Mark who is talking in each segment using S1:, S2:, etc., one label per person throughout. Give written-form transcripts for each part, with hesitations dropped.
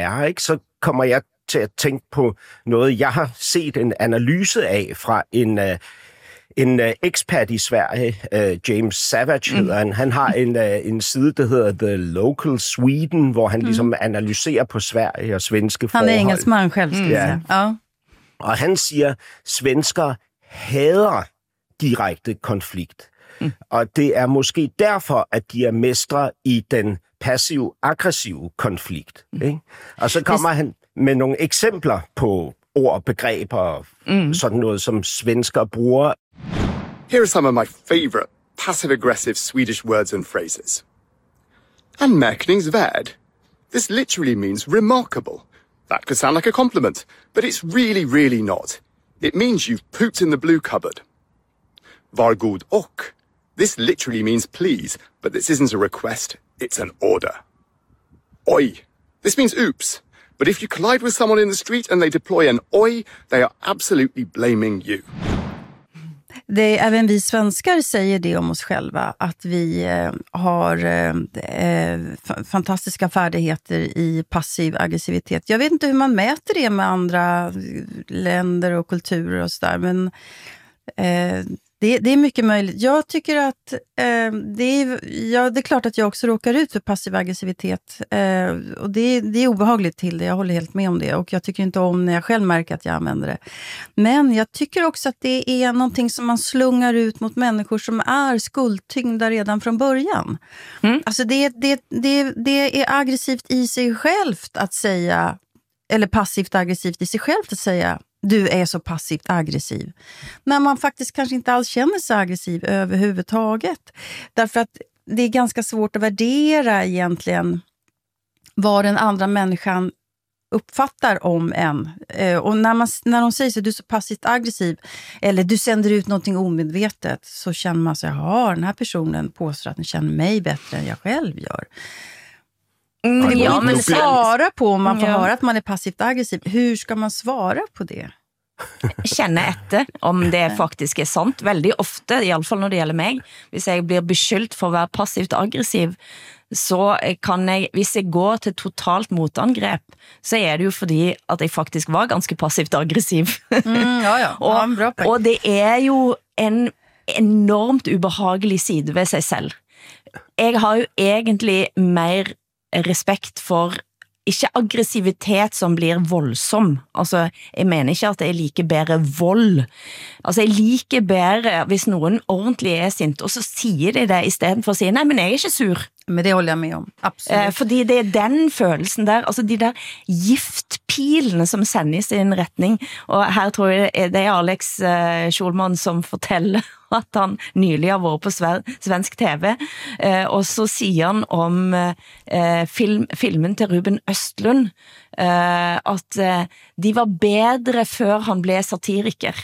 S1: værre, ikke? Så kommer jeg til at tænke på noget, jeg har set en analyse af fra en ekspert i Sverige, James Savage hedder han. Han har en side, der hedder The Local Sweden, hvor han ligesom analyserer på Sverige og svenske forhold.
S2: Han er engelsman selv, skal jeg sige. Ja.
S1: Og han siger, svensker hader direkte konflikt. Og det er måske derfor, at de er mestre i den passiv-aggressive konflikt. Ikke? Og så kommer han med nogle eksempler på ord og begreber, sådan noget som svensker bruger.
S3: Here are some of my favorite passive-aggressive Swedish words and phrases. Anmärkningsvärd. This literally means remarkable. That could sound like a compliment, but it's really, really not. It means you've pooped in the blue cupboard. Var god och. This literally means please, but this isn't a request, it's an order. Oj. This means oops. But if you collide with someone in the street and they deploy an oj, they are absolutely blaming you.
S2: Även vi svenskar säger det om oss själva, att vi har fantastiska färdigheter i passiv aggressivitet. Jag vet inte hur man mäter det med andra länder och kulturer och sådär, men det är mycket möjligt. Jag tycker att det är klart att jag också råkar ut för passiv aggressivitet. Och det är obehagligt till det. Jag håller helt med om det. Och jag tycker inte om när jag själv märker att jag använder det. Men jag tycker också att det är någonting som man slungar ut mot människor som är skuldtyngda redan från början. Alltså det är aggressivt i sig självt att säga, eller passivt aggressivt i sig självt att säga, du är så passivt aggressiv. När man faktiskt kanske inte alls känner sig aggressiv överhuvudtaget. Därför att det är ganska svårt att värdera egentligen vad den andra människan uppfattar om en. Och när de säger så, du är så passivt aggressiv eller du sänder ut någonting omedvetet, så känner man sig, den här personen påstår att den känner mig bättre än jag själv gör. Ja, men svara på om man får höra att man är passivt aggressiv. Hur ska man svara på det?
S4: Känna efter om det faktisk är sant. Väldigt ofta, i alla fall när det gäller mig. Hvis jag blir beskyldt for att vara passivt aggressiv, så kan jag, hvis jag går till totalt motangrepp, så är det ju fordi att jag faktiskt var ganska passivt aggressiv. Och det är ju en enormt ubehagelig side ved sig selv. Jeg har jo egentlig mer respekt for ikke aggressivitet som blir voldsom. Altså, jeg mener ikke at jeg liker bedre vold. Altså, jeg liker bedre hvis noen ordentlig er sint, og så sier de det i stedet for å si, nei, men jeg er ikke sur.
S2: Men det håller jag med om, absolut.
S4: Fordi det er den følelsen der, altså de der giftpilene som sendes i en retning, og her tror jeg det er Alex Schulman som forteller at han nylig har vært på svensk TV, og så sier han om filmen til Ruben Östlund, at de var bedre før han ble satiriker.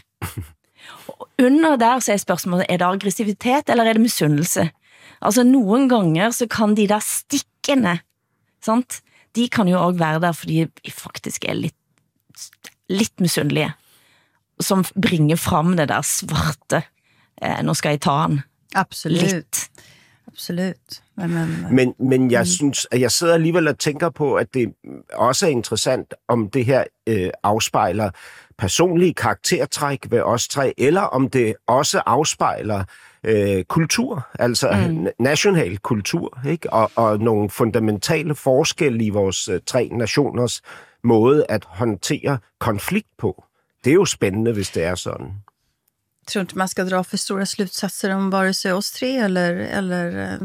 S4: Under der så er spørsmålet, er det aggressivitet eller er det misunnelse? Altså noen ganger så kan de der stikkene, sant? De kan jo også være der fordi de faktisk er litt misunnelige, som bringer fram det der svarte. Nå skal jeg ta han.
S2: Absolut.
S4: Litt.
S2: Absolut.
S1: Men jeg synes, at jeg sidder alligevel og tænker på, at det også er interessant, om det her afspejler personlige karaktertræk ved os tre, eller om det også afspejler kultur, altså national kultur, ikke? Og nogle fundamentale forskelle i vores tre nationers måde at håndtere konflikt på. Det er jo spændende, hvis det er sådan.
S2: Jag tror inte man ska dra för stora slutsatser om vare sig oss tre eller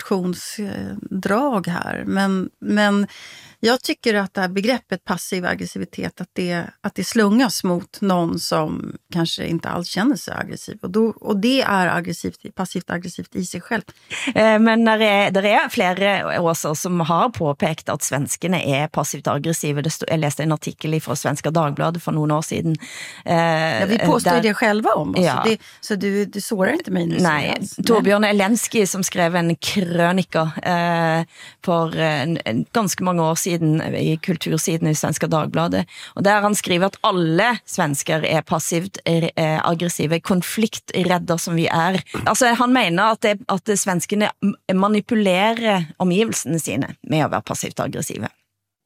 S2: nationsdrag här. Men jag tycker att det här begreppet passiv aggressivitet, att det slungas mot någon som kanske inte alls känner sig aggressiv. Och det är passivt aggressivt i sig själv.
S4: Men det är flera åser som har påpekt att svenskarna är passivt aggressiva. Jag läste en artikel från Svenska Dagbladet för några år sedan.
S2: Ja, vi påstår det själva om oss. Ja. Så du sårar inte mig nu.
S4: Nej, Torbjörn Elensky som skrev en krønika för ganska många år sedan i kultursiden i Svenska Dagbladet, och där han skriver att alla svenskar är passivt aggressiva, konflikträdda som vi är. Alltså han menar att svenskarna manipulerar omgivelsene sine med att vara passivt aggressiva.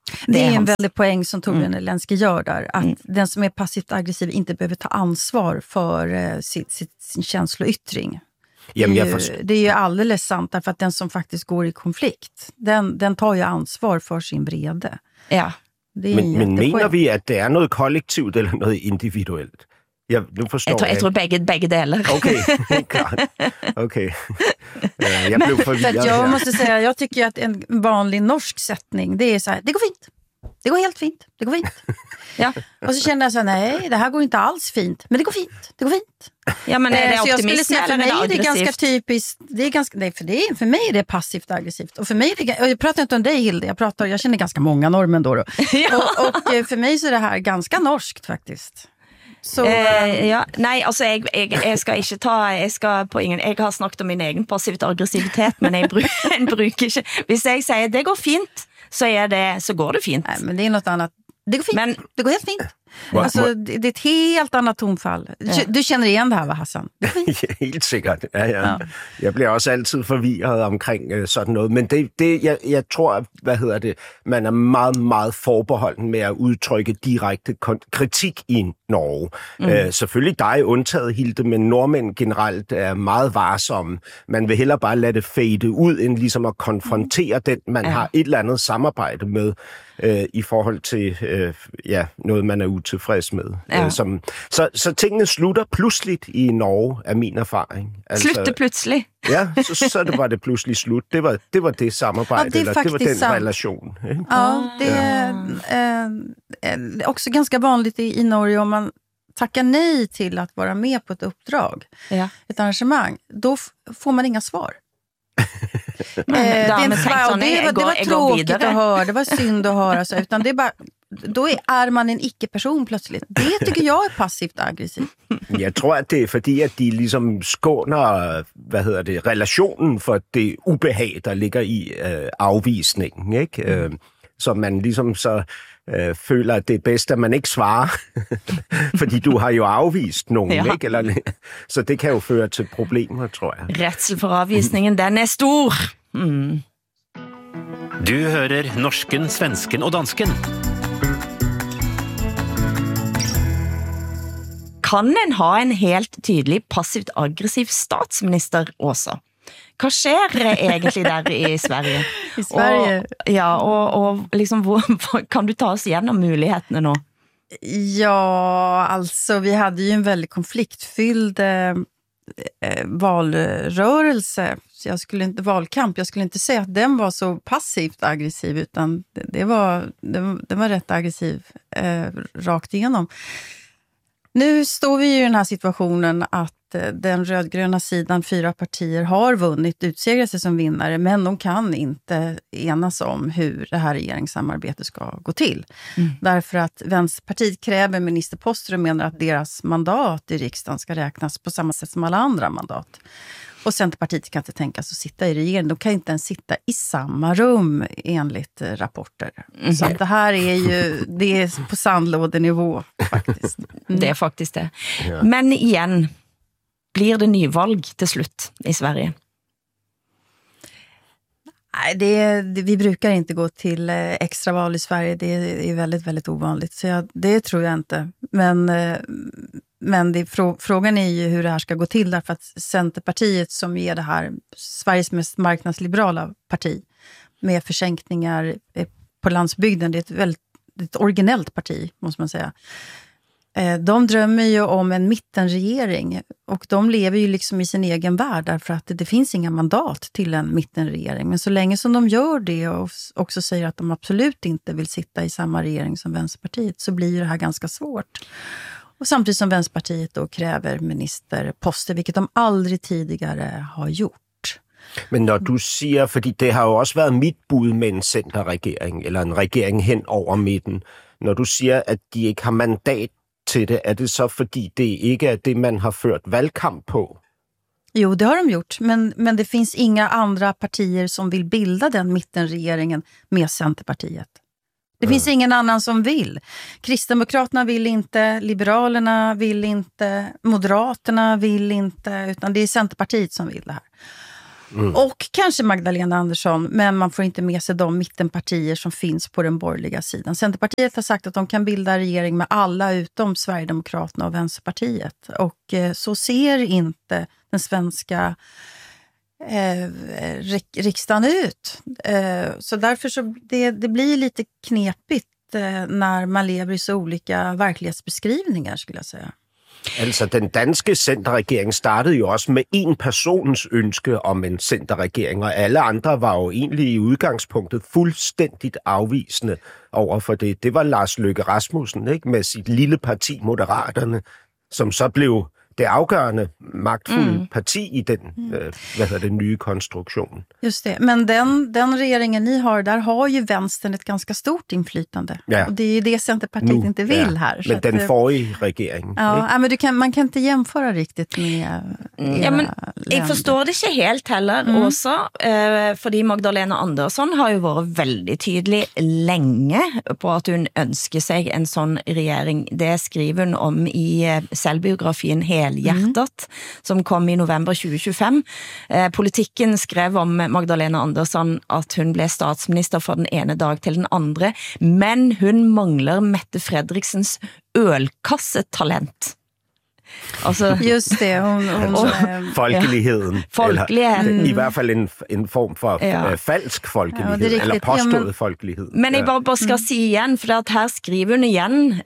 S2: Det är en väldig poäng som Torbjörn Elensky gör där. Att den som är passivt aggressiv inte behöver ta ansvar för sin känsloyttring. Det är ju alldeles sant, därför att den som faktiskt går i konflikt, den tar ju ansvar för sin vrede.
S4: Ja.
S1: Men menar vi, at det er noget kollektivt eller noget individuelt? Jeg
S4: tror begge delar.
S1: Okej, klart. Okej. Jag blev förvirrad.
S2: Jag måste säga, jag tycker att en vanlig norsk sättning, det är så här: det går fint. Det går helt fint. Det går fint.
S4: Ja.
S2: Och så kände jag så här: nej, det här går inte alls fint. Men det går fint. Det går fint.
S4: Ja, men är det
S2: så jag skulle säga, för mig är det ganska typisskt. Det är ganska, nej, för mig är det passivt aggressivt. Och för mig, jag pratar inte om dig, Hilde. Jag känner ganska många norrmän då.
S4: Ja.
S2: Och för mig så är det här ganska norskt faktiskt. Så,
S4: ja, nej, altså jeg skal ikke ta, jeg har snakket om min egen passivt aggressivitet, men jeg bruker ikke, hvis jeg sier det går fint, så går det fint.
S2: Nej, men det är något annat. Det går fint, det går helt fint. Alltså, det är ett helt annat tonfall. Du känner igen det här, va, Hassan? Det är fint.
S1: Helt sikkert. Ja. Jeg bliver også altid forvirret omkring sådan noget. Men jeg tror, man er meget, meget forbeholden med at udtrykke direkte kritik i Norge. Selvfølgelig dig undtaget, Hilde, men nordmænd generelt er meget varsomme. Man vil hellere bare lade det fade ud, end ligesom at konfrontere den, man har et eller andet samarbejde med i forhold til noget, man er utilfreds med.
S4: Ja.
S1: Så tingene slutter pludseligt i Norge, er min erfaring.
S4: Altså, slutter pludselig?
S1: Ja, så det var det pludselig slut. Det var det samarbejde, det eller det var den relation. Ikke?
S2: Ja, det är också ganska vanligt i Norge om man tackar nej till att vara med på ett uppdrag, ett arrangemang, då får man inga svar. Det var tråkigt att höra, det var synd att höra så, utan det är bara, då är man en icke-person plötsligt. Det tycker jag är passivt aggressivt.
S1: Jeg tror, at det er fordi, at de ligesom skåner, relationen for det ubehag, der ligger i afvisningen, ikke? Så man ligesom så føler, at det er bedst, at man ikke svarer, fordi du har jo afvist nogen, ikke? Eller, så det kan jo føre til problemer, tror jeg.
S4: Rädsel for avvisningen, den er stor.
S5: Du hører norsken, svensken og dansken.
S4: Kan en ha en helt tydelig passivt aggressiv statsminister også? Hva skjer egentlig der i Sverige?
S2: I Sverige?
S4: Og liksom, kan du ta oss igenom mulighetene nå?
S2: Ja, alltså vi hade ju en väldigt konfliktfylld valrörelse. Så jag skulle inte säga att den var så passivt aggressiv, utan den var rätt aggressiv rakt igenom. Nu står vi i den här situationen att den rödgröna sidan, 4 partier, har vunnit, utsegrat sig som vinnare, men de kan inte enas om hur det här regeringssamarbetet ska gå till. Därför att Vänsterpartiet kräver ministerposter och menar att deras mandat i riksdagen ska räknas på samma sätt som alla andra mandat. Och Centerpartiet kan inte tänkas att sitta i regeringen. De kan inte ens sitta i samma rum enligt rapporter. Så att det här det är på sandlådenivå faktiskt.
S4: Det är faktiskt det. Ja. Men igen, blir det nyvalg till slut i Sverige?
S2: Nej, vi brukar inte gå till extraval i Sverige. Det är väldigt, väldigt ovanligt. Så det tror jag inte. Men frågan är ju hur det här ska gå till, därför att Centerpartiet, som är det här Sveriges mest marknadsliberala parti med försänkningar på landsbygden, det är ett väldigt originellt parti, måste man säga. De drömmer ju om en mittenregering, och de lever ju liksom i sin egen värld, därför att det finns inga mandat till en mittenregering. Men så länge som de gör det och också säger att de absolut inte vill sitta i samma regering som Vänsterpartiet, så blir det här ganska svårt. Och samtidigt som Vänsterpartiet då kräver ministerposter, vilket de aldrig tidigare har gjort.
S1: Men når du siger, fordi det har jo også været mit bud med en centerregering, eller en regering hen over midten, når du siger, at de ikke har mandat til det, er det så fordi det ikke er det, man har ført valgkamp på?
S2: Jo, det har de gjort, men det finns inga andra partier som vill bilda den mittenregeringen med Centerpartiet. Det finns ingen annan som vill. Kristdemokraterna vill inte, Liberalerna vill inte, Moderaterna vill inte, utan det är Centerpartiet som vill det här. Och kanske Magdalena Andersson, men man får inte med sig de mittenpartier som finns på den borgerliga sidan. Centerpartiet har sagt att de kan bilda regering med alla utom Sverigedemokraterna och Vänsterpartiet. Och så ser inte den svenska riksdagen ut. Så därför så det blir lite knepigt när man lever i så olika verklighetsbeskrivningar, skulle jag säga.
S1: Altså, den danske centerregering startede jo også med en persons ønske om en centerregering, og alle andre var jo egentlig i udgangspunktet fuldstændigt afvisende over for det. Det var Lars Løkke Rasmussen, ikke, med sit lille parti Moderaterne, som så blev det afgørende magtfulde parti i den nye konstruktion.
S2: Just det, men den regeringen ni har, där har ju vänstern ett ganska stort inflytande. Ja. Och det är ju det Centerpartiet inte vill här.
S1: Men den forrige regering.
S2: Ja, men man kan inte jämföra riktigt med
S4: men jeg forstår det ikke helt heller også, fordi Magdalena Andersson har jo vært veldig tydelig lenge på at hun ønsker seg en sånn regjering. Det skriver hun om i selvbiografien Helhjertet, som kom i november 2025. Politikken skrev om Magdalena Andersson at hun ble statsminister fra den ene dag til den andre, men hun mangler Mette Fredriksens ølkassetalent. Altså,
S2: just det,
S1: folkeligheden.
S4: Folkeligheden.
S1: I hvert fald en form for falsk folkelighed, eller påstået folkelighed.
S4: Men jeg bare skal si igjen, for at her skriver hun igjen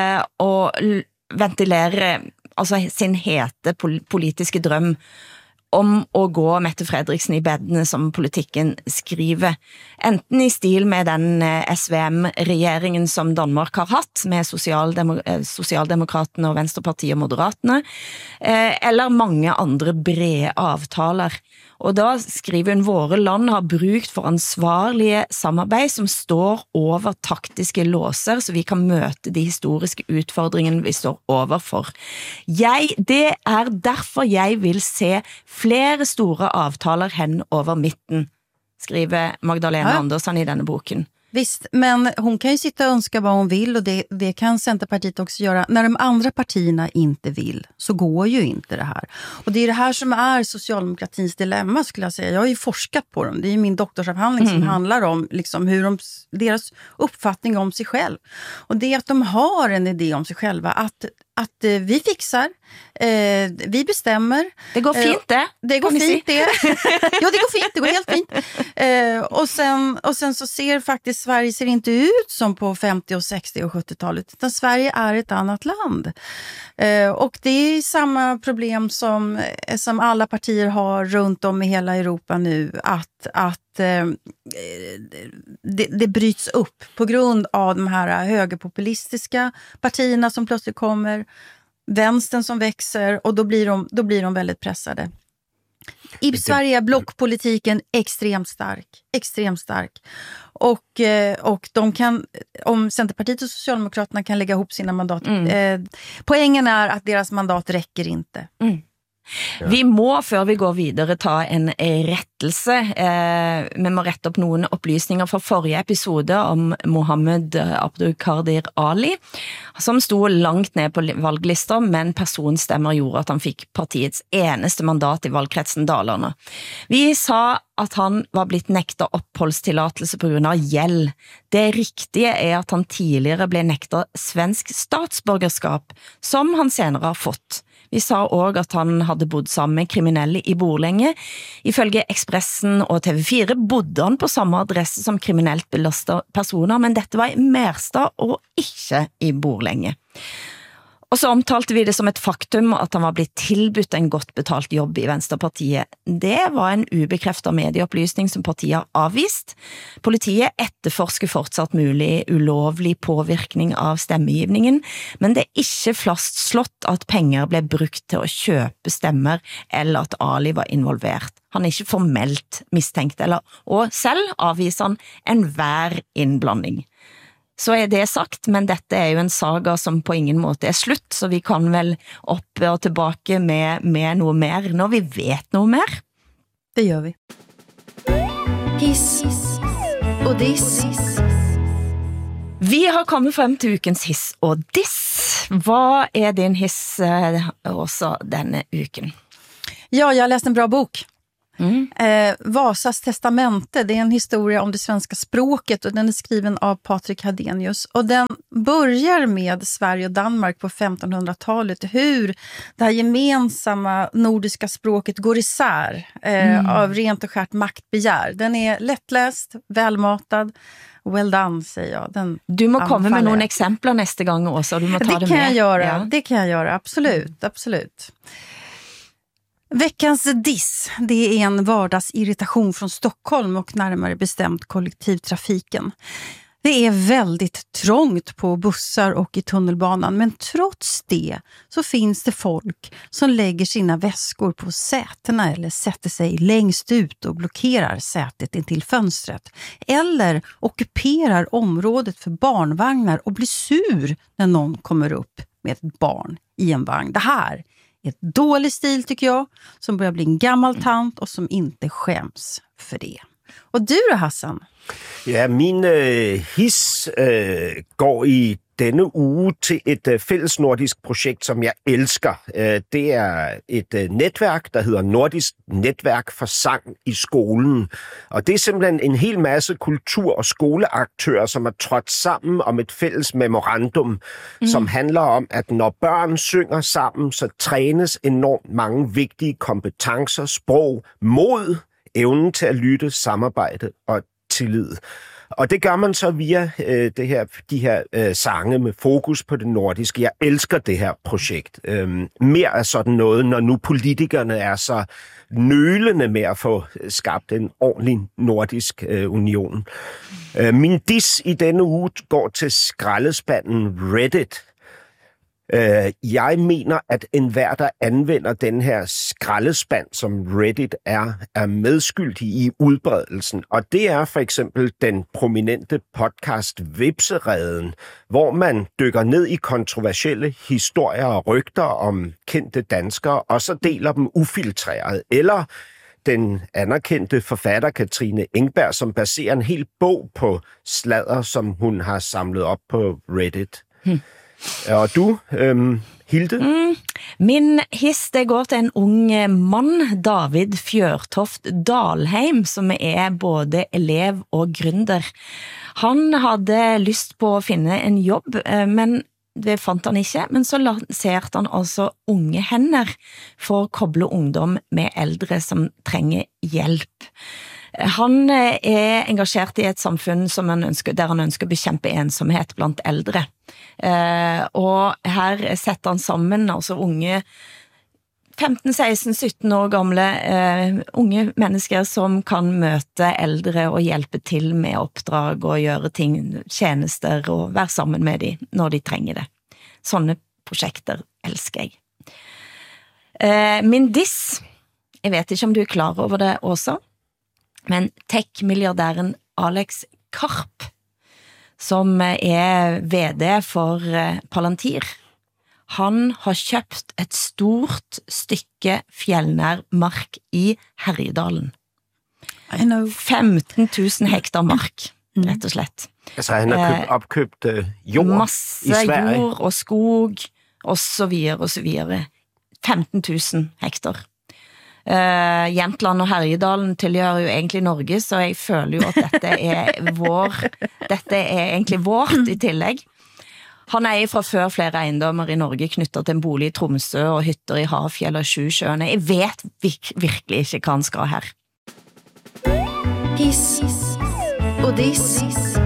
S4: og ventilerer altså sin hete politiske drøm om å gå Mette Fredriksen i beddene, som politikken skriver. Enten i stil med den SVM-regjeringen som Danmark har hatt, med Sosialdemokratene og Venstrepartiet og Moderatene, eller mange andre brede avtaler. Og da skriver hun, våre land har brukt for ansvarlige samarbeid som står over taktiske låser, så vi kan møte de historiske utfordringene vi står overfor. Det derfor jeg vil se flere store avtaler hen over midten, skriver Magdalena Andersson i denne boken.
S2: Visst, men hon kan ju sitta och önska vad hon vill, och det kan Centerpartiet också göra. När de andra partierna inte vill så går ju inte det här. Och det är det här som är socialdemokratins dilemma, skulle jag säga. Jag har ju forskat på dem. Det är min doktorsavhandling som handlar om liksom hur deras uppfattning om sig själv. Och det är att de har en idé om sig själva, att vi fixar, vi bestämmer.
S4: Det går fint det.
S2: Det går fint det. Ja, det går fint, det går helt fint. Och sen så ser faktiskt Sverige ser inte ut som på 50- och 60- och 70-talet, utan Sverige är ett annat land. Och det är samma problem som alla partier har runt om i hela Europa nu, att det bryts upp på grund av de här högerpopulistiska partierna som plötsligt kommer, vänstern som växer, och då blir de väldigt pressade. I Sverige är blockpolitiken extremt stark. Och de kan, om Centerpartiet och Socialdemokraterna kan lägga ihop sina mandat, poängen är att deras mandat räcker inte.
S4: Vi må, før vi går videre, ta en rettelse. Vi må rette opp noen opplysninger fra forrige episode om Mohammed Abdulkadir Ali, som stod langt ned på valglister, men personstemmer gjorde at han fikk partiets eneste mandat i valgkretsen Dalarna. Vi sa at han var blitt nektet oppholdstillatelse på grunn av gjeld. Det riktige er at han tidligere ble nektet svensk statsborgerskap, som han senere har fått. Vi sa også at han hadde bodd sammen med kriminelle i Borlänge. Ifølge Expressen og TV4 bodde han på samme adresse som kriminelt belastede personer, men dette var i Märsta og ikke i Borlänge. Og så omtalte vi det som et faktum at han var blitt tilbudt en godt betalt jobb i Venstrepartiet. Det var en ubekreftet medieopplysning som partiet har avvist. Politiet etterforsker fortsatt mulig ulovlig påvirkning av stemmegivningen, men det er ikke fastslått at penger ble brukt til å kjøpe stemmer, eller at Ali var involvert. Han er ikke formelt mistenkt, og selv avviser han enhver innblanding. Så er det sagt, men dette er jo en saga som på ingen måte er slutt, så vi kan vel opp og tilbake med noe mer når vi vet noe mer.
S2: Det gjør vi. Hiss og diss.
S4: Vi har kommet frem til ukens hiss og diss. Hva din hiss også denne uken?
S2: Ja, jag har läst en bra bok. Vasas testamente, det är en historia om det svenska språket och den är skriven av Patrik Hadenius. Och den börjar med Sverige och Danmark på 1500-talet. Hur det här gemensamma nordiska språket går isär av rent och skärt maktbegär. Den är lättläst, välmatad. Well done, säger jag.
S4: Du må komma med några exempel nästa gång också. Du må ta det
S2: kan
S4: med.
S2: Jag göra, ja. Det kan jag göra, absolut. Veckans diss, det är en vardagsirritation från Stockholm och närmare bestämt kollektivtrafiken. Det är väldigt trångt på bussar och i tunnelbanan, men trots det så finns det folk som lägger sina väskor på sätena eller sätter sig längst ut och blockerar sätet intill fönstret. Eller ockuperar området för barnvagnar och blir sur när någon kommer upp med ett barn i en vagn. Det här är ett dålig stil tycker jag, som börjar bli en gammal tant och som inte skäms för det. Och du då, Hassan?
S1: Ja, min hiss går i denne uge til et fællesnordisk projekt, som jeg elsker. Det er et netværk, der hedder Nordisk Netværk for Sang i skolen. Og det er simpelthen en hel masse kultur- og skoleaktører, som er trådt sammen om et fælles memorandum, som handler om, at når børn synger sammen, så trænes enormt mange vigtige kompetencer, sprog, mod, evnen til at lytte, samarbejde og tillid. Og det gør man så via de her sange med fokus på det nordiske. Jeg elsker det her projekt. Mere af sådan noget, når nu politikerne er så nølende med at få skabt en ordentlig nordisk union. Min diss i denne uge går til skraldespanden Reddit. Jeg mener, at enhver, der anvender den her skraldespand, som Reddit er medskyldig i udbredelsen. Og det er for eksempel den prominente podcast Vipsereden, hvor man dykker ned i kontroversielle historier og rygter om kendte danskere, og så deler dem ufiltreret. Eller den anerkendte forfatter Katrine Engberg, som baserer en hel bog på sladder, som hun har samlet op på Reddit. Og du, Hilde?
S4: Min hiss, det går til en ung mann, David Fjørtoft Dalheim, som er både elev og gründer. Han hadde lyst på å finne en jobb, men det fant han ikke, men så lanserte han altså unge hender for å koble ungdom med eldre som trenger hjelp. Han er engasjert i et samfunn som der han ønsker å bekjempe ensomhet blant eldre. Og her setter han sammen altså unge 15, 16, 17 år gamle unge mennesker som kan møte eldre og hjelpe til med oppdrag og gjøre ting, tjenester og være sammen med dem når de trenger det. Sånne prosjekter elsker jeg. Min diss, jeg vet ikke om du er klar over det også, men tech-milliardæren Alex Karp, som er VD for Palantir, han har kjøpt et stort stykke fjellnær mark i Herjedalen. 15 000 hektar mark, rett og slett.
S1: Altså han har opkøbt jord
S4: masse
S1: i Sverige?
S4: Masse jord og skog, og så videre. 15 000 hektar. Jämtland og Herjedalen tilhører jo egentlig Norge, så jeg føler jo at dette er egentlig vårt i tillegg. Han er fra før flere eiendommer i Norge knyttet til en bolig i Tromsø og hytter i Hafjell og Sjusjøene. Jeg vet virkelig ikke hva han skal her.
S2: Hiss og diss.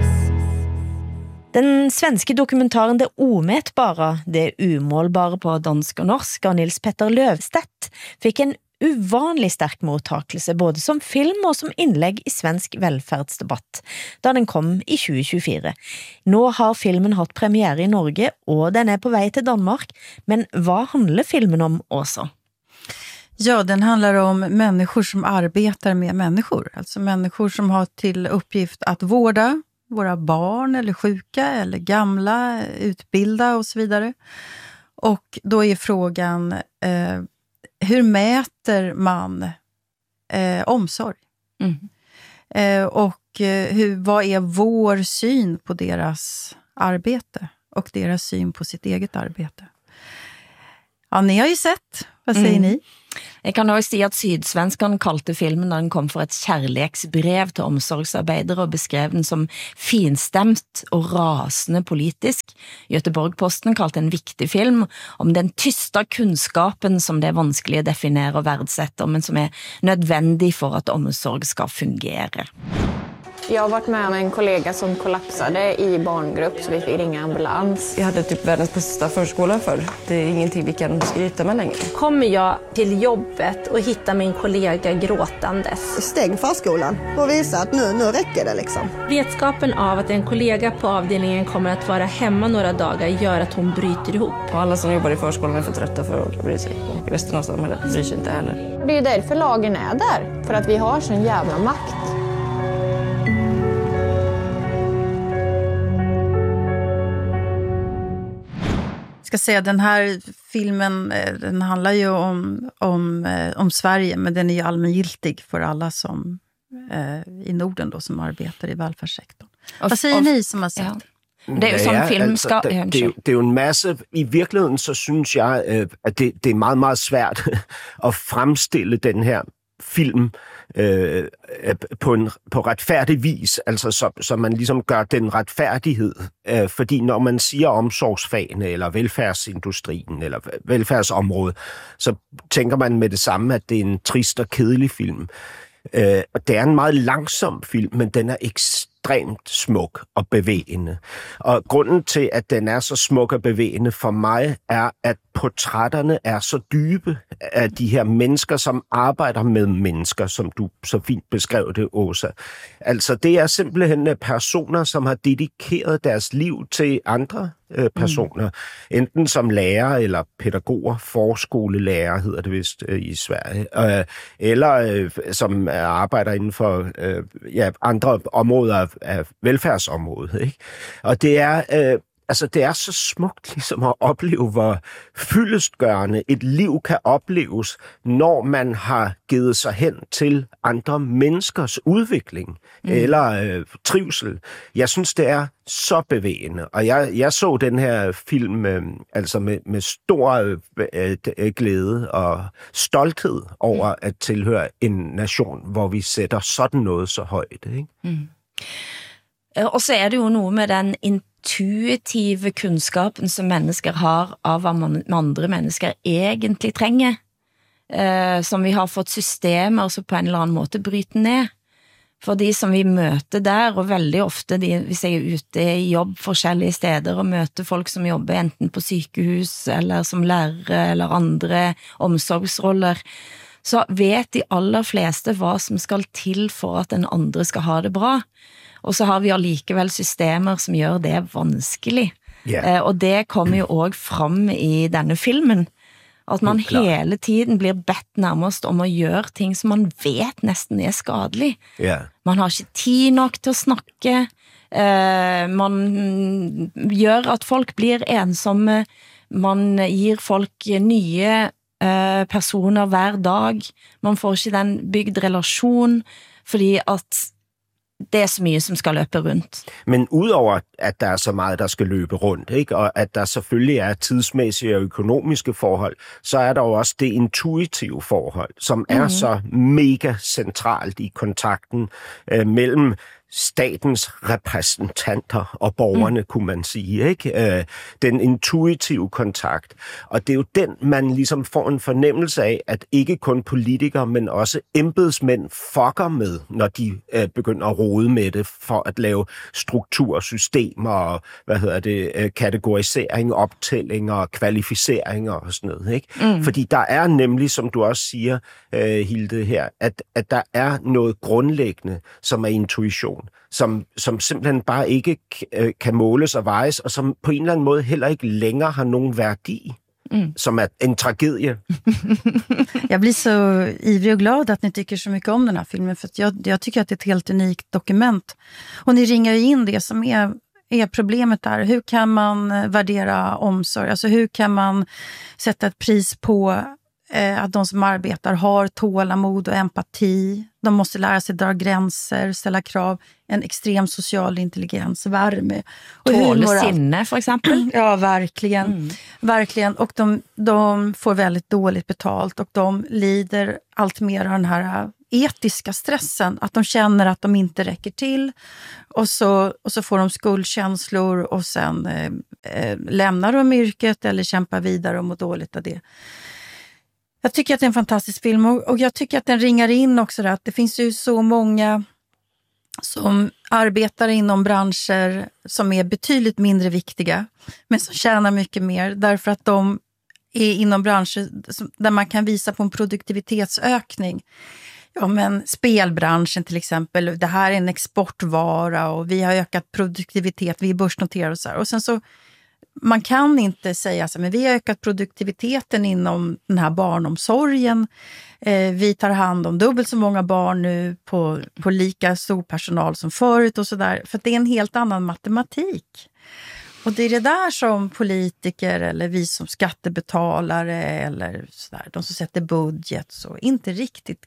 S4: Den svenske dokumentaren Det omätbara, det umålbare på dansk og norsk av Nils Petter Løvstedt fikk en uvanlig sterk mottakelse både som film og som innlegg i svensk velferdsdebatt, da den kom i 2024. Nå har filmen hatt premiere i Norge, og den er på vei til Danmark, men hva handler filmen om også?
S2: Ja, den handlar om människor som arbetar med människor. Alltså människor som har till uppgift att vårda våra barn eller sjuka eller gamla, utbilda och så vidare. Och då är frågan, hur mäter man omsorg? Och vad är vår syn på deras arbete och deras syn på sitt eget arbete? Ja, ni har ju sett. Vad säger ni?
S4: Jeg kan også sige, at Sydsvenskan kaldte filmen, da den kom for et kærlighetsbrev til omsorgsarbejdere, og beskrev den som finstemt og rasende politisk. Göteborg-Posten kaldte en viktig film om den tysta kunskapen, som det er vanskelig at definere og værdsætte, men som er nødvendig for at omsorg skal fungere.
S6: Jag har varit med om en kollega som kollapsade i barngrupp så vi fick ringa ambulans.
S7: Jag hade typ världens bästa förskola för. Det är ingenting vi kan skryta med längre.
S8: Kommer jag till jobbet och hittar min kollega gråtandes.
S9: Stäng förskolan och visa att nu räcker det liksom.
S8: Vetskapen av att en kollega på avdelningen kommer att vara hemma några dagar gör att hon bryter ihop.
S7: Och alla som jobbar i förskolan är för trötta för att bry sig. Och resten av samhället bryr sig inte heller.
S6: Det är ju därför lagen är där. För att vi har sån jävla makt.
S2: Ska säga, den här filmen, den handlar ju om Sverige, men den är ju allmängiltig för alla som i Norden då, som arbetar i välfärdssektorn. Vad säger ni som har sett?
S4: Ja. Det er jo sådan en film
S1: altså,
S4: skal...
S1: Det er jo en masse... I virkeligheden, så synes jeg, at det er meget, meget svært at fremstille den her film på retfærdig vis, altså så man ligesom gør den retfærdighed. Fordi når man siger omsorgsfagene, eller velfærdsindustrien, eller velfærdsområdet, så tænker man med det samme, at det er en trist og kedelig film. Og det er en meget langsom film, men den er ekstremt smuk og bevægende. Og grunden til, at den er så smuk og bevægende for mig, er, at portrætterne er så dybe af de her mennesker, som arbejder med mennesker, som du så fint beskrev det, Åsa. Altså, det er simpelthen personer, som har dedikeret deres liv til andre personer. Enten som lærer eller pædagoger, forskolelærer hedder det vist i Sverige, eller som arbejder inden for andre områder af velfærdsområdet. Ikke? Og det er... det er så smukt ligesom at opleve, hvor fyldestgørende et liv kan opleves, når man har givet sig hen til andre menneskers udvikling eller trivsel. Jeg synes, det er så bevægende, og jeg så den her film med stor glæde og stolthed over at tilhøre en nation, hvor vi sætter sådan noget så højt. Ikke?
S4: Og så er det jo noget med den intuitive kunskapen som mennesker har av hvad andre mennesker egentlig trenger, som vi har fått systemer så på en eller anden måde bryte ned. For de som vi møter der, og veldig ofte hvis jeg er ute i jobb forskellige steder og møter folk som jobber enten på sykehus eller som lærere eller andre omsorgsroller, så vet de aller fleste hvad som skal til for at den andre skal ha det bra. Og så har vi allikevel systemer som gør det vanskelig. Yeah. Og det kommer jo også frem i denne filmen. At man hele tiden blir bedt nærmest om at gøre ting, som man vet næsten er skadelig. Yeah. Man har ikke tid nok til at snakke. Man gør at folk blir ensomme. Man giver folk nye personer hver dag. Man får ikke den bygd relation, fordi at det er så mye som skal løbe rundt.
S1: Men udover at der er så meget, der skal løbe rundt, ikke? Og at der selvfølgelig er tidsmæssige og økonomiske forhold, så er der jo også det intuitive forhold, som er så mega centralt i kontakten mellem statens repræsentanter og borgerne, kunne man sige, ikke? Den intuitive kontakt. Og det er jo den, man ligesom får en fornemmelse af, at ikke kun politikere, men også embedsmænd fucker med, når de begynder at rode med det, for at lave struktursystemer og, kategorisering, optællinger, kvalificeringer og sådan noget, ikke? Fordi der er nemlig, som du også siger, Hilde her, at der er noget grundlæggende, som er intuition, som simpelthen bare ikke kan måles og vejes, og som på en eller anden måde heller ikke længere har nogen værdi, som är en tragedie.
S2: Jag blir så ivrig och glad att ni tycker så mycket om den här filmen, för att jag tycker att det är ett helt unikt dokument. Och ni ringar ju in det som är problemet där. Hur kan man värdera omsorg? Alltså hur kan man sätta ett pris på att de som arbetar har tålamod och empati. De måste lära sig dra gränser, ställa krav, en extrem social intelligens, värme.
S4: Tålsinne för exempel.
S2: Ja, verkligen. Verkligen, och de får väldigt dåligt betalt och de lider allt mer av den här etiska stressen, att de känner att de inte räcker till och så får de skuldkänslor och sen lämnar de yrket eller kämpar vidare och mår dåligt av det. Jag tycker att det är en fantastisk film och jag tycker att den ringar in också där, att det finns ju så många som arbetar inom branscher som är betydligt mindre viktiga men som tjänar mycket mer därför att de är inom branscher där man kan visa på en produktivitetsökning. Ja, men spelbranschen till exempel, det här är en exportvara och vi har ökat produktivitet, vi är börsnoterade och så här. Och sen så, man kan inte säga så, men vi har ökat produktiviteten inom den här barnomsorgen. Vi tar hand om dubbelt så många barn nu på lika stor personal som förut och sådär. För det är en helt annan matematik. Och det är det där som politiker eller vi som skattebetalare eller sådär, de som sätter budget så inte riktigt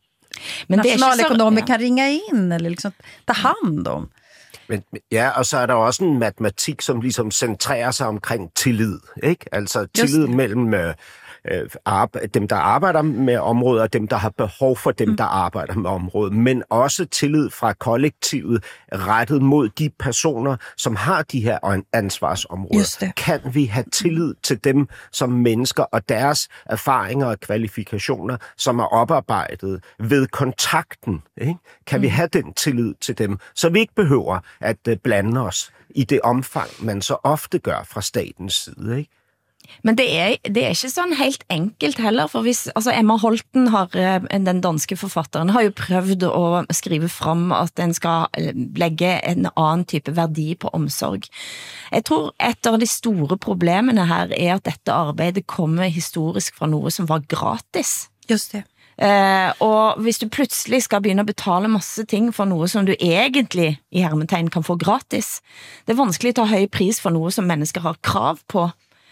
S2: men nationalekonomer kan ringa in eller liksom ta hand om.
S1: Men, ja, og så er der også en matematik, som ligesom centrerer sig omkring tillid, ikke? Altså tillid mellem dem, der arbejder med området, og dem, der har behov for dem, der arbejder med området, men også tillid fra kollektivet rettet mod de personer, som har de her ansvarsområder. Kan vi have tillid til dem som mennesker og deres erfaringer og kvalifikationer, som er oparbejdet ved kontakten, ikke? Kan vi have den tillid til dem, så vi ikke behøver at blande os i det omfang, man så ofte gør fra statens side, ikke?
S4: Men det er ikke sånn helt enkelt heller, for hvis, altså Emma Holten, den danske forfatteren, har jo prøvd å skrive frem at den skal legge en annen type verdi på omsorg. Jeg tror et av de store problemene her er at dette arbeidet kommer historisk fra noe som var gratis.
S2: Just det.
S4: Og hvis du plutselig skal begynne å betale masse ting for noe som du egentlig i hermetegn kan få gratis, det er vanskelig å ta høy pris for noe som mennesker har krav på.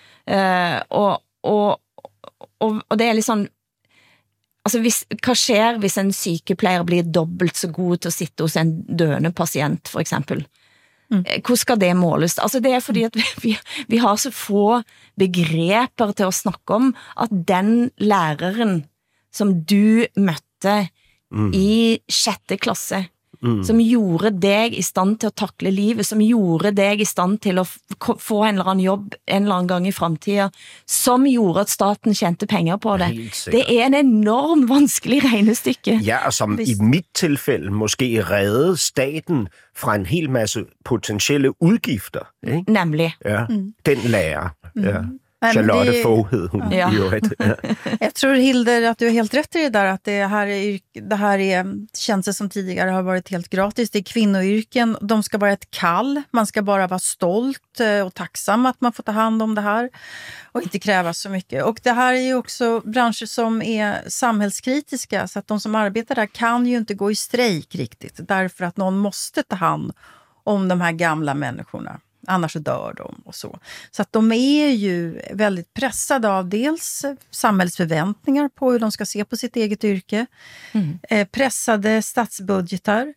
S4: Og det er litt sånn altså hva skjer hvis en sykepleier blir dobbelt så god til å sitte hos en døende pasient for eksempel? Hvor skal det måles? Altså det er fordi at vi har så få begreper til å snakke om at den læreren som du møtte i 6. klasse som gjorde deg i stand til å takle livet, som gjorde deg i stand til å få en eller annen jobb en eller annen gang i fremtiden, som gjorde at staten tjente penger på det. Det er en enormt vanskelig regnestykke.
S1: Ja, og som i mit tilfælde måske reddede staten fra en hel masse potentielle udgifter. Ikke?
S4: Nemlig.
S1: Ja, den lærer. Ja. Charlotte Fogh hed hon.
S2: Ja. Jag tror Hilder att du är helt rätt i det där att det här är tjänster som tidigare har varit helt gratis. Det är kvinnoyrken, de ska vara ett kall. Man ska bara vara stolt och tacksam att man får ta hand om det här och inte kräva så mycket. Och det här är ju också branscher som är samhällskritiska så att de som arbetar där kan ju inte gå i strejk riktigt därför att någon måste ta hand om de här gamla människorna. Annars så dör de och så. Så att de är ju väldigt pressade av dels samhällsförväntningar på hur de ska se på sitt eget yrke. Pressade statsbudgetar.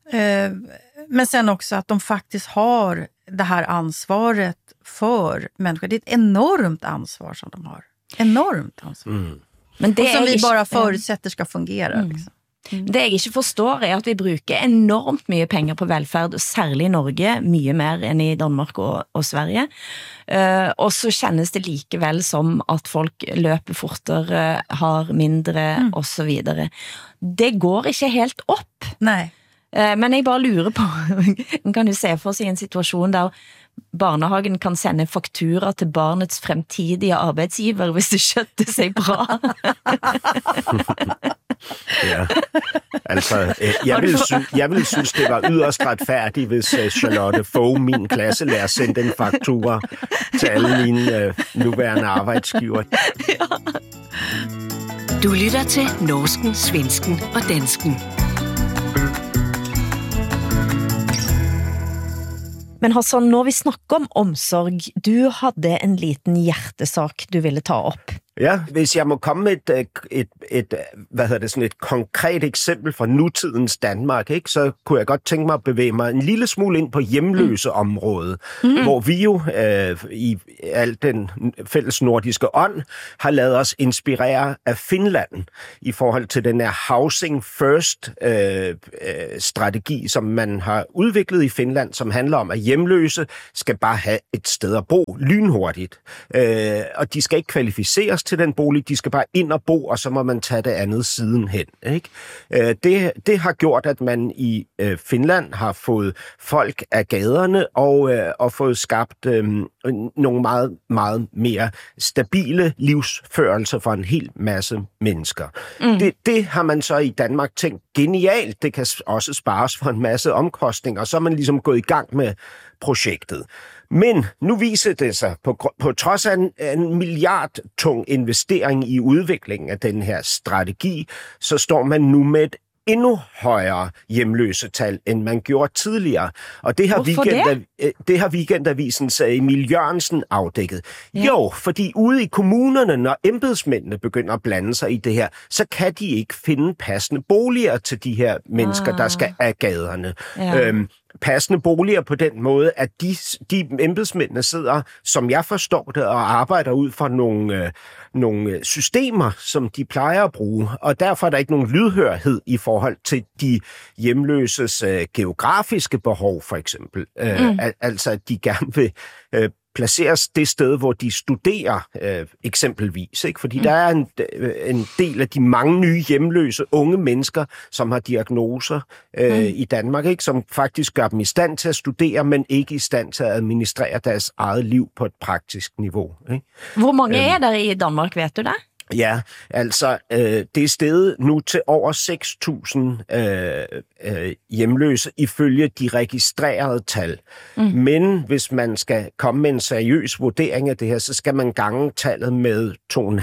S2: Men sen också att de faktiskt har det här ansvaret för människor. Det är ett enormt ansvar som de har. Enormt ansvar. Men det och som vi bara förutsätter ska fungera liksom.
S4: Det jeg ikke forstår er at vi bruker enormt mye penger på velferd, særlig i Norge, mye mer enn i Danmark og Sverige. Og så kjennes det likevel som at folk løper fortere, har mindre, og så videre. Det går ikke helt opp.
S2: Nei.
S4: Men jeg bare lurer på, kan du se for seg en situasjon der barnehagen kan sende faktura til barnets fremtidige arbeidsgiver hvis det skjøtter seg bra?
S1: Ja. Altså, jeg vil synes, det var yderst retfærdigt, hvis Charlotte Fogh, min klasselærer, sendte en faktura til alle mine nuværende arbejdsgiver.
S10: Ja. Du lytter til Norsken, Svensken og Dansken.
S4: Men Hassan, når vi snakker om omsorg, du hadde en liten hjertesak du ville ta opp.
S1: Ja, hvis jeg må komme med et konkret eksempel fra nutidens Danmark, ikke, så kunne jeg godt tænke mig at bevæge mig en lille smule ind på hjemløseområdet, hvor vi jo i al den fælles nordiske ånd har lavet os inspirere af Finland i forhold til den her Housing First strategi, som man har udviklet i Finland, som handler om, at hjemløse skal bare have et sted at bo lynhurtigt. Og de skal ikke kvalificeres til den bolig, de skal bare ind og bo, og så må man tage det andet sidenhen. Ikke? Det har gjort, at man i Finland har fået folk af gaderne og fået skabt nogle meget, meget mere stabile livsførelser for en hel masse mennesker. Det har man så i Danmark tænkt genialt. Det kan også spares for en masse omkostninger, og så er man ligesom gået i gang med projektet. Men nu viser det sig, på trods af en milliardtung investering i udviklingen af den her strategi, så står man nu med et endnu højere hjemløsetal, end man gjorde tidligere. Og det har Weekendavisens Emil Jørgensen afdækket. Ja. Jo, fordi ude i kommunerne, når embedsmændene begynder at blande sig i det her, så kan de ikke finde passende boliger til de her mennesker, der skal af gaderne. Ja. Passende boliger på den måde, at de embedsmændene sidder, som jeg forstår det, og arbejder ud fra nogle systemer, som de plejer at bruge. Og derfor er der ikke nogen lydhørhed i forhold til de hjemløses geografiske behov, for eksempel. Altså, at de gerne vil placeres det sted, hvor de studerer eksempelvis. Ikke? Fordi der er en del af de mange nye hjemløse unge mennesker, som har diagnoser i Danmark, ikke? Som faktisk gør dem i stand til at studere, men ikke i stand til at administrere deres eget liv på et praktisk niveau. Ikke?
S4: Hvor mange er der i Danmark, ved du det?
S1: Ja, altså det er steget nu til over 6.000 hjemløse ifølge de registrerede tal. Men hvis man skal komme med en seriøs vurdering af det her, så skal man gange tallet med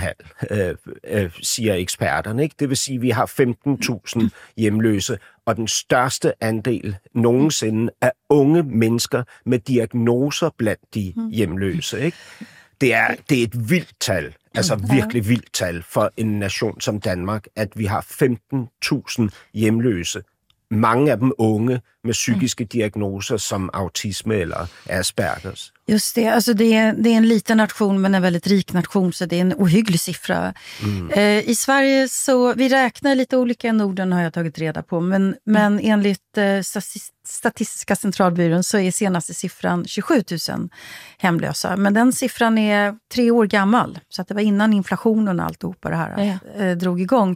S1: 2,5, siger eksperterne. Ikke? Det vil sige, at vi har 15.000 hjemløse, og den største andel nogensinde er unge mennesker med diagnoser blandt de hjemløse. Ikke? Det er et vildt tal, altså virkelig vildt tal for en nation som Danmark, at vi har 15.000 hjemløse. Mange af dem unge med psykiske diagnoser som autisme eller Aspergers.
S2: Just det, alltså det är en liten nation men en väldigt rik nation, så det är en ohygglig siffra. I Sverige så, vi räknar lite olika i Norden har jag tagit reda på, men enligt Statistiska centralbyrån så är senaste siffran 27 000 hemlösa. Men den siffran är 3 år gammal, så att det var innan inflationen och alltihopa det här drog igång.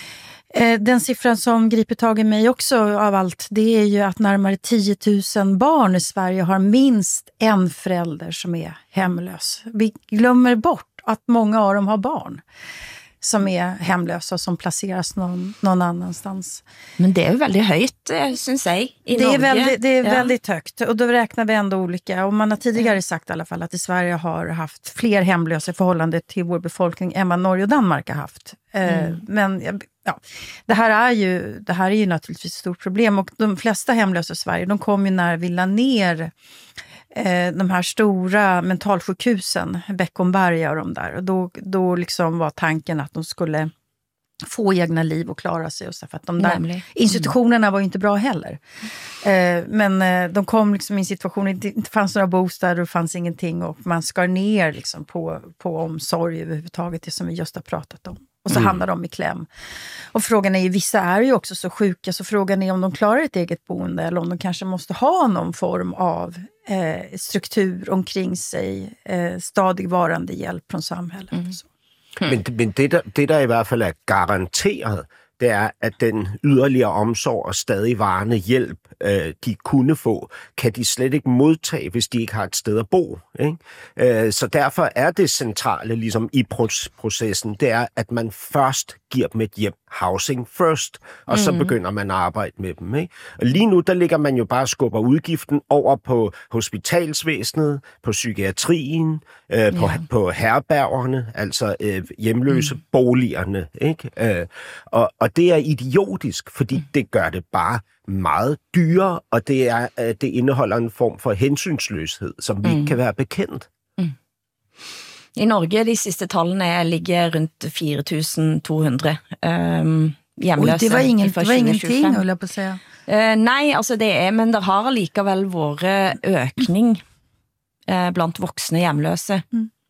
S2: Den siffran som griper tag i mig också av allt, det är ju att närmare 10 000 barn i Sverige har minst en förälder som är hemlös. Vi glömmer bort att många av dem har barn som är hemlösa och som placeras någon annanstans.
S4: Men det är ju väldigt högt, syns jag, i Norge.
S2: Det är väldigt högt, och då räknar vi ändå olika. Och man har tidigare sagt i alla fall att i Sverige har haft fler hemlösa i förhållande till vår befolkning än vad Norge och Danmark har haft. Men det här är ju naturligtvis ett stort problem, och de flesta hemlösa i Sverige, de kom ju när vi la ner de här stora mentalsjukhusen, Beckomberga och de där. Och då liksom var tanken att de skulle få egna liv och klara sig, och så, för att de där institutionerna var ju inte bra heller. Men de kom liksom i en situation, det inte fanns några bostäder och det fanns ingenting, och man skar ner liksom på omsorg överhuvudtaget, det som vi just har pratat om. Och så hamnar de i kläm. Och frågan är ju, vissa är ju också så sjuka, så frågan är om de klarar ett eget boende, eller om de kanske måste ha någon form av struktur omkring sig, stadigvarande hjälp från samhället. Så.
S1: Men det der i hvert fald er garanteret, det er, at den yderligere omsorg og stadigvarende hjælp, de kunne få, kan de slet ikke modtage, hvis de ikke har et sted at bo. Ikke? Så derfor er det centrale ligesom i processen, det er, at man først giver dem et hjem, housing first, og så begynder man at arbejde med dem. Ikke? Og lige nu, der ligger man jo bare og skubber udgiften over på hospitalsvæsenet, på psykiatrien, på herbergerne, altså hjemløse boligerne. Ikke? Og det er idiotisk, fordi det gør det bare meget dyrere, og det indeholder en form for hensynsløshed, som vi ikke kan være bekendt.
S4: I Norge, de sidste tallene ligger rundt 4.200 hjemløse.
S2: Oj, det var ingenting, höll jag på att säga.
S4: Nej, altså det men det har likevel våre økning blant voksne hjemløse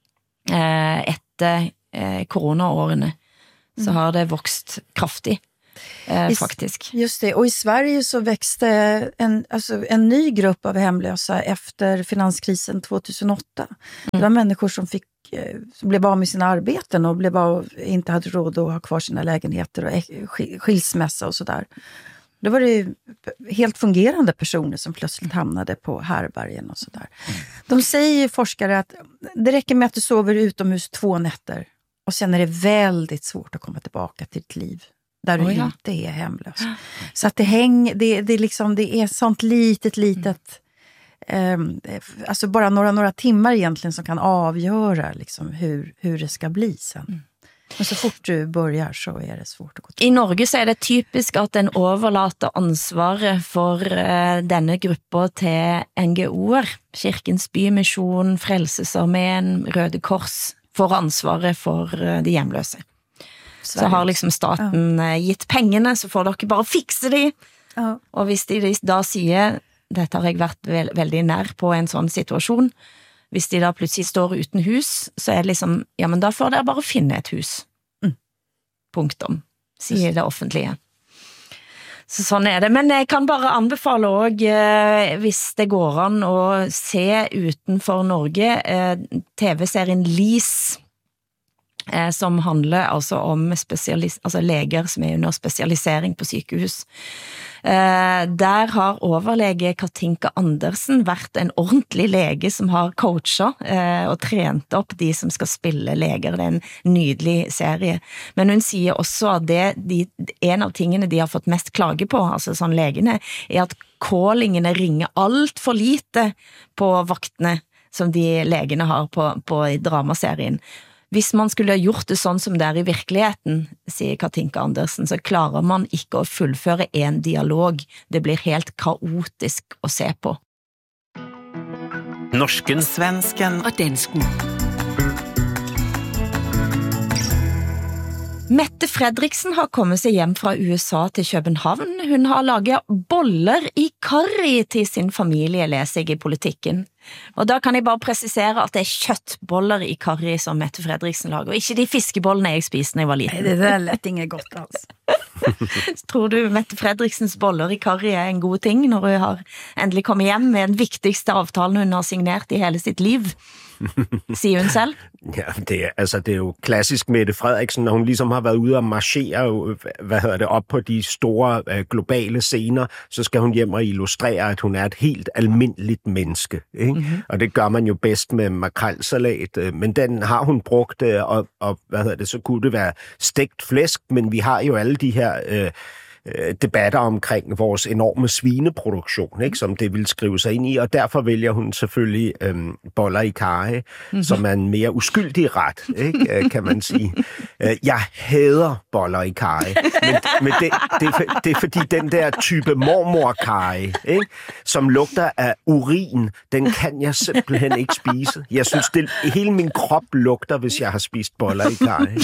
S4: etter coronaårene. Så har det vokst kraftigt. Faktiskt.
S2: Just det, och i Sverige så växte en ny grupp av hemlösa efter finanskrisen 2008. Det var människor som blev av med sina arbeten och inte hade råd att ha kvar sina lägenheter och skilsmässa och sådär. Då var det helt fungerande personer som plötsligt hamnade på härbergen och sådär. De säger ju forskare att det räcker med att du sover utomhus 2 nätter och sen är det väldigt svårt att komma tillbaka till ditt liv. Där du inte är hemlös. Så att det är sånt litet alltså bara några timmar egentligen som kan avgöra liksom hur det ska bli sen. Men så fort du börjar så är det svårt att gå till.
S4: I Norge så är det typisk att den overlater ansvaret for denne gruppa til NGO'er. Kirkens Bymission, Frelsesarmeen, Røde Kors får ansvaret for de hjemløse. Så har liksom staten gitt pengene, så får dere bare fikse de. Og hvis de da sier, dette har jeg vært veldig nær på en sånn situasjon, hvis de da plutselig står uten hus, så er det liksom, ja, men da får dere bare finne et hus. Punktum, sier det offentlige. Så sånn er det. Men jeg kan bare anbefale også, hvis det går an å se utenfor Norge, TV-serien Lis, som handler altså om leger som er under spesialisering på sykehus. Der har overlege Katinka Andersen vært en ordentlig lege som har coachet og trent opp de som skal spille leger. Det er en nydelig serie. Men hun sier også at en av tingene de har fått mest klage på, altså sånn legene, er at callingene ringer alt for lite på vaktene som de legene har på dramaserien. Hvis man skulle ha gjort det sånn som det er i virkeligheten, sier Katinka Andersen, så klarer man ikke å fullføre en dialog. Det blir helt kaotisk å se på.
S5: Norsken,
S10: svensken og dansken.
S4: Mette Fredriksen har kommet seg hjem fra USA til København. Hun har laget boller i karri til sin familie, leser jeg i Politikken. Og da kan jeg bare presisere at det er kjøttboller i karri som Mette Fredriksen lager, og ikke de fiskebollene jeg spiste når jeg var liten.
S2: Nej, det lät inget gott alls.
S4: Tror du Mette Fredriksens boller i karri er en god ting når hun har endelig kommet hjem med den viktigste avtalen hun har signert i hele sitt liv? Siger hun selv?
S1: Ja, det er jo klassisk Mette Frederiksen, når hun ligesom har været ude og marchere, op på de store globale scener, så skal hun hjem og illustrere, at hun er et helt almindeligt menneske. Ikke? Mm-hmm. Og det gør man jo bedst med makrelsalat, men den har hun brugt, og så kunne det være stegt flæsk, men vi har jo alle de her debatter omkring vores enorme svineproduktion, ikke, som det vil skrive sig ind i, og derfor vælger hun selvfølgelig boller i karry, som er en mere uskyldig ret, ikke, kan man sige. Jeg hader boller i karry, men det er fordi den der type mormor-karry, ikke, som lugter af urin, den kan jeg simpelthen ikke spise. Jeg synes, hele min krop lugter, hvis jeg har spist boller i karry.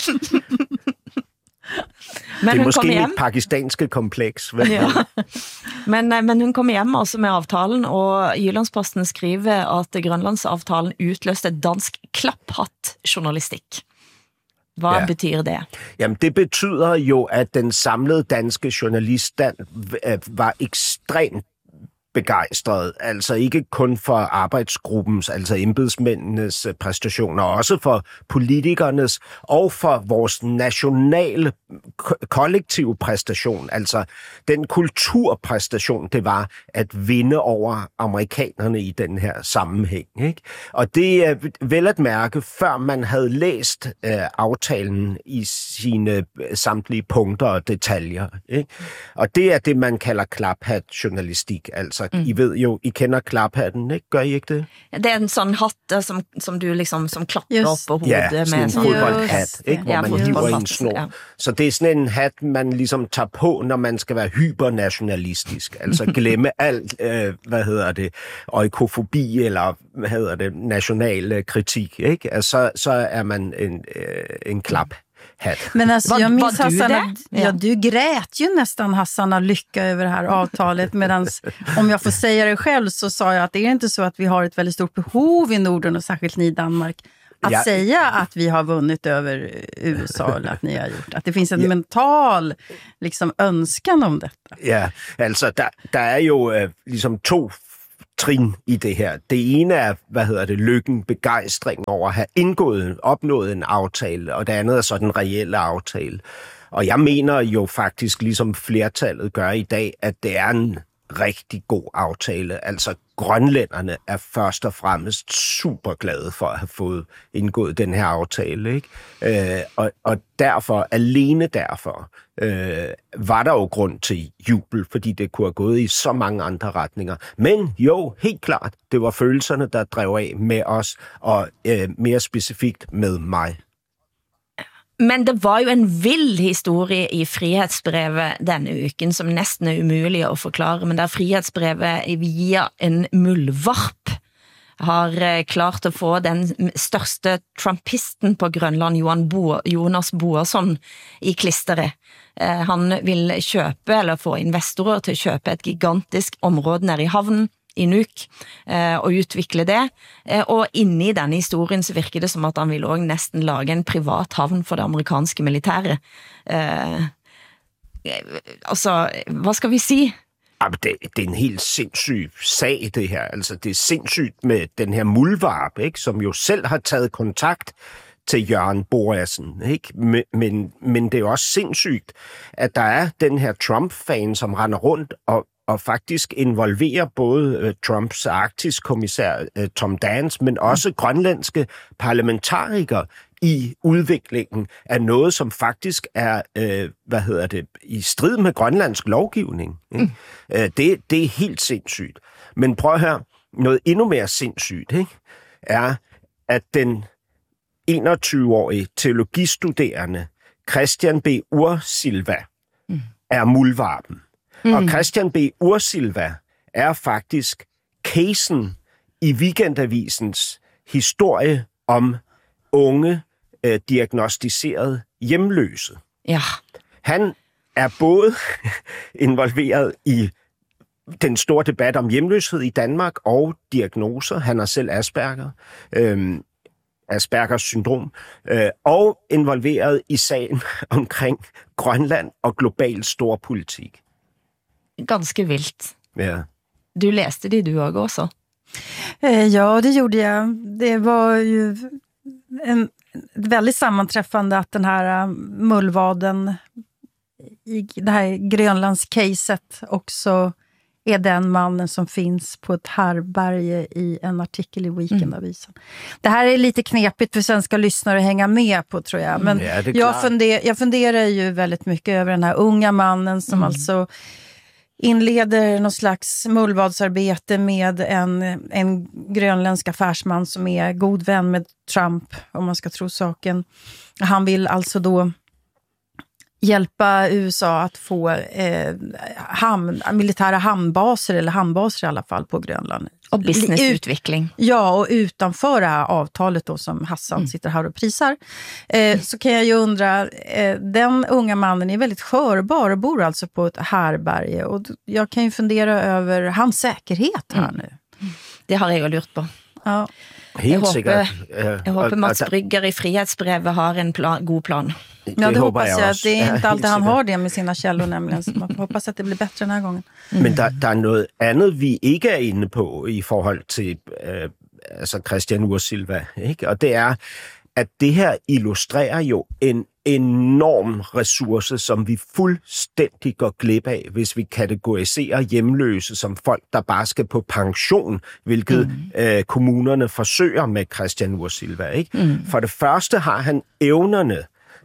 S1: Men det er måske mit pakistanske kompleks.
S4: Ja. Men hun kom hjem altså med avtalen, og Jyllandsposten skriver at Grønlandsavtalen utløste dansk klapphatt-journalistikk. Hvad betyder det?
S1: Jamen, det betyder jo, at den samlede danske journaliststand var ekstremt begejstret, altså ikke kun for arbejdsgruppens, altså embedsmændenes præstationer, også for politikernes og for vores nationale kollektive præstation, altså den kulturpræstation, det var at vinde over amerikanerne i den her sammenhæng. Ikke? Og det er vel at mærke, før man havde læst aftalen i sine samtlige punkter og detaljer. Ikke? Og det er det, man kalder klaphat-journalistik, altså Altså, I ved jo, I kender klaphatten, ikke? Gør I ikke det?
S4: Det er en sådan hat, som du liksom, som klapper op på hovedet.
S1: Ja, sådan en fodboldhat, ikke? Hvor man hiver i en snor.
S4: Ja.
S1: Så det er sådan en hat, man ligesom tager på, når man skal være hypernationalistisk. Altså glemme alt, oikofobi eller, national kritik, ikke? Altså, så er man en klap.
S2: Men alltså, jag minns
S4: var du
S2: Hassan, du grät ju nästan Hassan av lycka över det här avtalet, medan om jag får säga det själv så sa jag att det är inte så att vi har ett väldigt stort behov i Norden och särskilt ni i Danmark att säga att vi har vunnit över USA eller att ni har gjort. Att det finns en mental liksom önskan om detta.
S1: Ja, altså der er jo ligesom to trin i det her. Det ene er, lykken, begejstring over at have opnået en aftale, og det andet er så den reelle aftale. Og jeg mener jo faktisk, ligesom flertallet gør i dag, at det er en rigtig god aftale. Altså, grønlænderne er først og fremmest super glade for at have fået indgået den her aftale, ikke? Og derfor, alene derfor, var der jo grund til jubel, fordi det kunne have gået i så mange andre retninger. Men jo, helt klart, det var følelserne, der drev af med os, og mere specifikt med mig.
S4: Men det var jo en vild historie i Frihetsbrevet denne uken, som næsten er umulig at forklare, men der Frihetsbrevet via en muldvarp har klart at få den største trumpisten på Grønland, Jonas Boasson, i klisteret. Han vil købe, eller få investorer til at købe et gigantisk område nede i havnen, i Nuuk, og udvikle det. Og inde i denne historien så virker det som at han vil også næsten lage en privat havn for det amerikanske militære. Altså, hvad skal vi sige?
S1: Det er en helt sindssyg sag, det her. Altså, det er sindssygt med den her muldvarp, ikke? Som jo selv har taget kontakt til Jørgen Boasen, ikke? Men det er jo også sindssygt, at der er den her Trump-fan, som render rundt og faktisk involverer både Trumps arktiskommissær Tom Dance, men også grønlandske parlamentarikere i udviklingen af noget, som faktisk er, i strid med grønlandsk lovgivning. Det er helt sindssygt. Men prøv at høre, noget endnu mere sindssygt, ikke? Er, at den 21-årige teologistuderende Christian B. Ursilva er muldvarpen. Og Christian B. Ursilva er faktisk casen i Weekendavisens historie om unge diagnostiserede hjemløse.
S4: Ja.
S1: Han er både involveret i den store debat om hjemløshed i Danmark og diagnoser. Han har selv Aspergers syndrom, og involveret i sagen omkring Grønland og global storpolitik.
S4: Ganske vildt.
S1: Ja.
S4: Du læste det du også?
S2: Ja, det gjorde jag. Det var ju en väldigt sammanträffande att den här mullvaden i det här Grönlands-caset också är den mannen som finns på ett härberge i en artikel i Weekendavisen. Det här är lite knepigt för svenska lyssnare att hänga med på, tror jag. Men jag funderar ju väldigt mycket över den här unga mannen som alltså inleder någon slags mullvadsarbete med en grönländsk affärsman som är god vän med Trump, om man ska tro saken. Han vill alltså då hjälpa USA att få militära hamnbaser, eller hamnbaser i alla fall, på Grönland.
S4: Och businessutveckling.
S2: Ja, och utanför det här avtalet då som Hassan sitter här och prisar. Så kan jag ju undra, den unga mannen är väldigt skörbar och bor alltså på ett härberge. Och jag kan ju fundera över hans säkerhet här nu.
S4: Det har jag ju lurt på.
S2: Ja.
S1: Helt sikkert.
S4: Jeg håber Mats Brygger i Frihetsbrevet har en god plan.
S2: Ja, det hoppas jag. Att det är inte alltid han har det med sina källor nämligen. Så man hoppas att det blir bättre den här gången.
S1: Men der er noget andet, vi ikke er inde på i forhold til Christian Ursilva, ikke? Og det er, at det her illustrerer jo en enorm ressource, som vi fuldstændig går glip af, hvis vi kategoriserer hjemløse som folk, der bare skal på pension, hvilket kommunerne forsøger med Christian Ursilva, ikke? For det første har han evnerne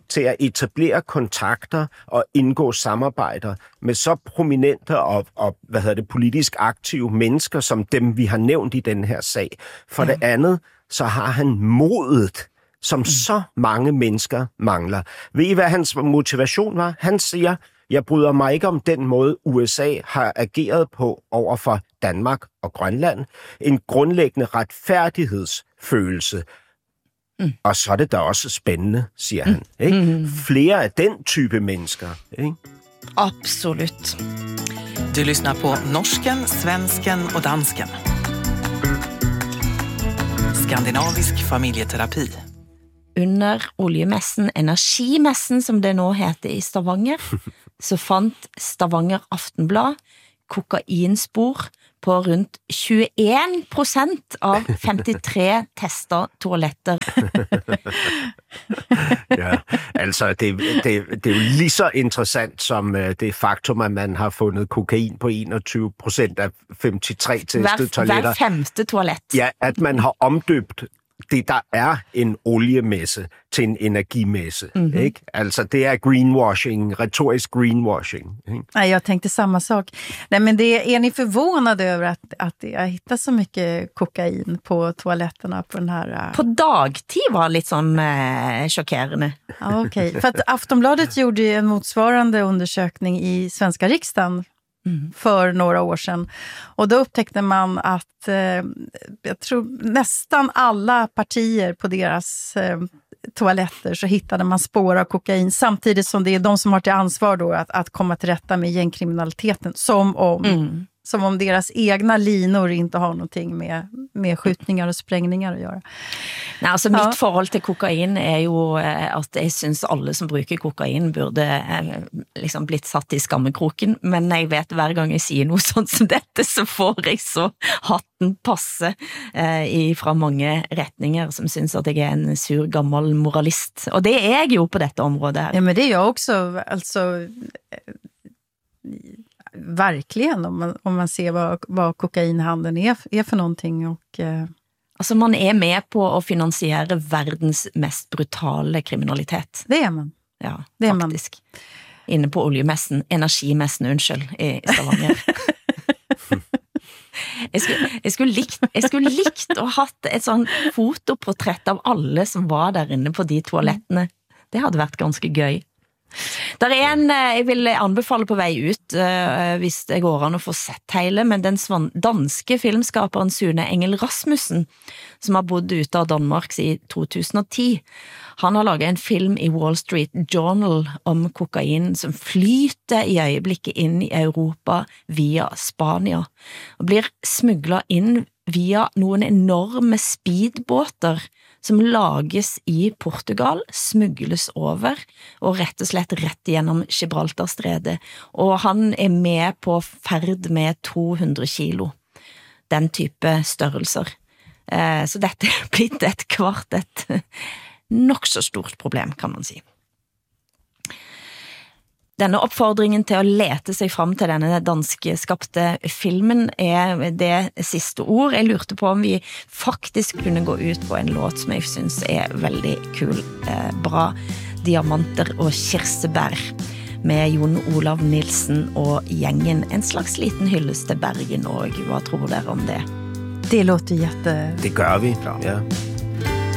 S1: til at etablere kontakter og indgå samarbejder med så prominente og politisk aktive mennesker, som dem, vi har nævnt i den her sag. For det andet, så har han modet, som så mange mennesker mangler. Ved I, hvad hans motivation var? Han siger, jeg bryder mig ikke om den måde, USA har ageret på over for Danmark og Grønland. En grundlæggende retfærdighedsfølelse. Og så er det da også spændende, siger han. Ikke? Flere af den type mennesker. Ikke?
S11: Absolut. Du lyssnar på Norsken, Svensken och Dansken. Skandinavisk familjeterapi.
S4: Under oljemessen, energimessen som det nå heter i Stavanger, så fant Stavanger Aftenblad kokainspor på rundt 21% av 53 tester toaletter.
S1: Ja, altså det er jo lige så interessant som det faktum, at man har fundet kokain på 21% af 53 testede toiletter.
S4: Hver femte toilet.
S1: Ja, at man har omdøbt det, der er en oliemesse til en energimesse. Ikke? Altså, det er greenwashing, retorisk greenwashing. Ikke?
S2: Nej, jag tänkte samma sak. Nej, men är ni förvånade över att jag hittar så mycket kokain på toaletterna på den här...
S4: På dagtid var lite sån chockerande.
S2: Ja, okej. För att Aftonbladet gjorde en motsvarande undersökning i svenska riksdagen för några år sedan. Och då upptäckte man att jag tror nästan alla partier på deras toaletter så hittade man spår av kokain, samtidigt som det är de som har till ansvar då att komma till rätta med gängkriminaliteten, som om deras egna linor inte har någonting med skjutningar och sprängningar att göra.
S4: Nej, alltså mitt forhold til kokain er jo at jeg synes alle som bruker kokain burde liksom blitt satt i skammekroken, men jeg vet hver gang jeg sier noe sånt som dette, så får jeg så hatten passe fra mange retninger som synes at jeg er en sur gammel moralist. Og det er jeg jo på dette området her.
S2: Ja, men det är jag också, alltså... Verkligen, om man ser vad kokainhandeln är för någonting. Och,
S4: alltså man är med på att finansiera världens mest brutala kriminalitet.
S2: Det är man.
S4: Ja,
S2: det är
S4: faktisk. Man. Inne på oljemessen, energimessen, unnskyld, i Stavanger. Jeg skulle likt å hatt et sånn fotoportrett av alle som var der inne på de toalettene. Det hadde vært ganske gøy. Der er en jeg vil anbefale på vei ut hvis det går an å få sett hele, men den danske filmskaperen Sune Engel Rasmussen, som har bodd ute av Danmark i 2010, han har laget en film i Wall Street Journal om kokain som flyter i øyeblikket inn i Europa via Spania og blir smuglet inn via noen enorme speedbåter som lages i Portugal, smugles over og rett og slett rett gjennom Gibraltarstredet. Og han er med på ferd med 200 kilo. Den type størrelser. Så dette er blitt et nok så stort problem, kan man si. Denne oppfordringen til å lete seg fram til denne danske skapte filmen er det siste ord. Jeg lurte på om vi faktisk kunne gå ut på en låt som jeg synes er veldig kul, bra, Diamanter og kirsebær, med Jon Olav Nilsen og gjengen. En slags liten hyllest til Bergen, og hva tror dere om det?
S2: Det låter jätte...
S1: Det gør vi, ja.